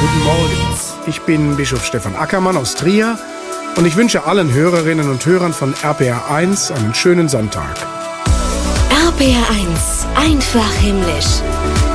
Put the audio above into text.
guten Morgen. Ich bin Bischof Stefan Ackermann aus Trier und ich wünsche allen Hörerinnen und Hörern von RPR1 einen schönen Sonntag. RPR1, einfach himmlisch.